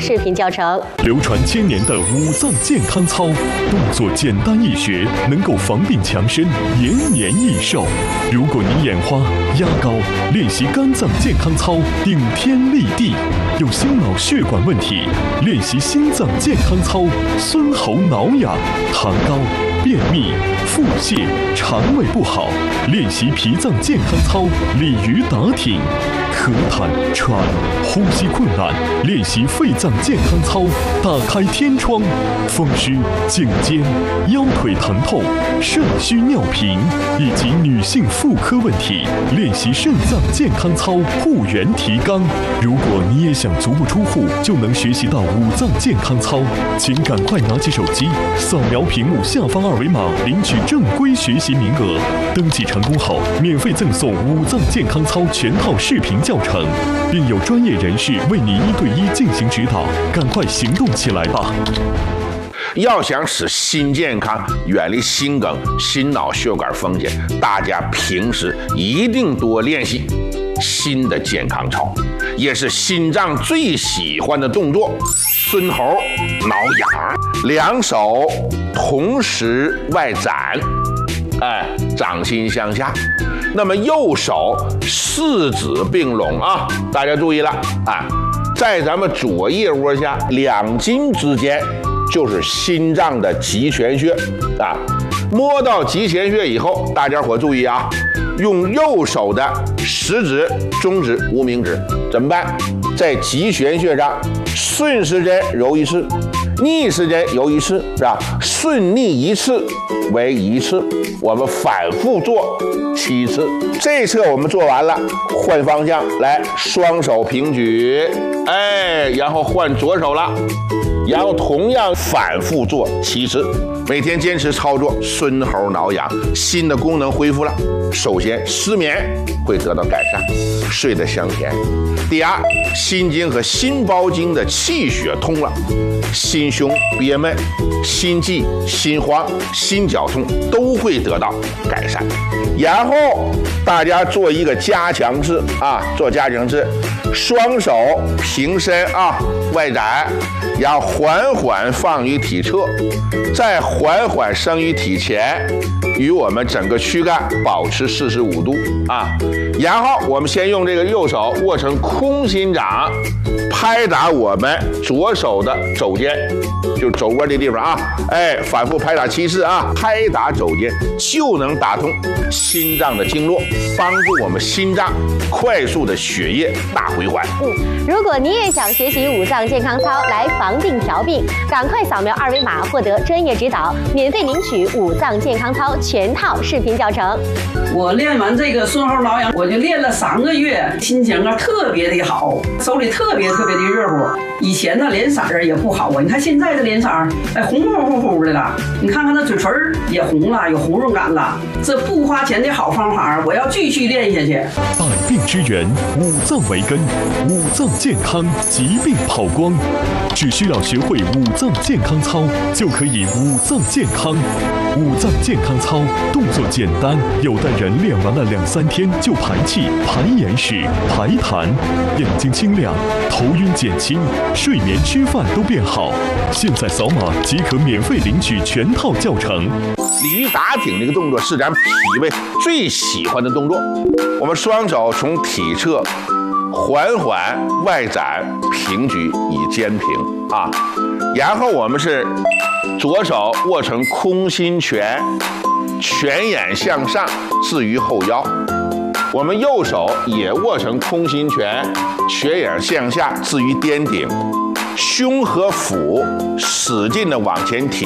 视频教程。 流传千年的五脏健康操，动作简单易学，能够防病强身，延年益寿。如果你眼花、压高，练习肝脏健康操，顶天立地；有心脑血管问题，练习心脏健康操，孙喉挠痒；痰高、便秘、腹泻、肠胃不好，练习脾脏健康操，鲤鱼打挺；咳痰、喘、呼吸困难，练习肺脏健康操，打开天窗；风湿、颈肩、腰腿疼痛、肾虚尿频以及女性妇科问题，练习肾脏健康操，护元提肛。如果你也想足不出户就能学习到五脏健康操，请赶快拿起手机，扫描屏幕下方2维码，领取正规学习名额。登记成功后，免费赠送五脏健康操全套视频教程，并有专业人士为你1对1进行指导。赶快行动起来吧！ 要想使心健康，远离心梗、心脑血管风险，大家平时一定多练习心的健康操，也是心脏最喜欢的动作。孙喉挠痒，两手同时外展，掌心向下。那么右手四指并拢啊，大家注意了啊，在咱们左腋窝下2筋之间就是心脏的极泉穴啊。摸到极泉穴以后，大家伙注意啊，用右手的食指、中指、无名指怎么办？在极泉穴上顺时针揉1次，逆时针揉1次，是吧？顺逆1次为1次，我们反复做7次。这一侧我们做完了，换方向来，双手平举，然后换左手了，然后同样反复做7次。每天坚持操作，孙喉挠痒，心的功能恢复了。首先，失眠会得到改善，睡得香甜。第二，心经和心包经的气血通了，心胸憋闷、心悸、心慌、心绞痛都会得到改善。然后大家做一个加强式啊，做加强式，双手平伸啊，外展，然后缓缓放于体侧，再缓缓升于体前，与我们整个躯干保持45度啊。然后我们先用这个右手握成空心掌，拍打我们左手的肘尖，就是肘窝这地方啊，反复拍打7次啊，拍打肘尖就能打通心脏的经络，帮助我们心脏快速的血液大回环。 如果你也想学习五脏健康操来防病调病，赶快扫描2维码获得专业指导，免费领取五脏健康操全套视频教程。 我练完这个孙喉挠痒，我就练了3个月，心情啊特别的好，手里特别的热乎。以前呢脸色儿也不好啊，你看现在的脸色儿，红乎乎的了。你看看那嘴唇也红了，有红润感了。这不花钱的好方法，我要继续练下去。 百病之源，五脏为根，五脏健康，疾病跑光。只需要学会五脏健康操，就可以五脏健康。五脏健康操动作简单，有的人练完了2-3天就排气、排眼屎、排痰，眼睛清亮，头晕减轻，睡眠吃饭都变好。现在扫码即可免费领取全套教程。 鲤鱼打挺这个动作是咱脾胃最喜欢的动作。我们双手从体侧缓缓外展平举以肩平啊，然后我们是左手握成空心拳，拳眼向上置于后腰，我们右手也握成空心拳，拳眼向下置于颠顶，胸和腹使劲的往前挺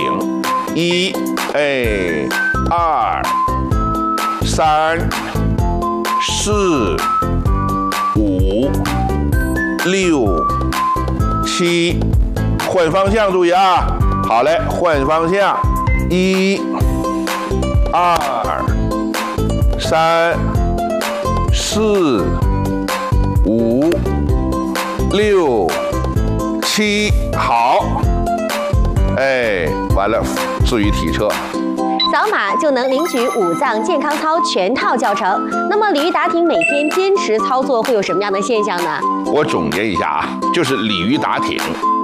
，1、2、3、4、5、6、7，换方向注意啊！好嘞，换方向，1、2、3、4、5、6、7，好，完了，置于体侧。 扫码就能领取五脏健康操全套教程。那么鲤鱼打挺每天坚持操作会有什么样的现象呢？ 我总结一下啊，就是鲤鱼打挺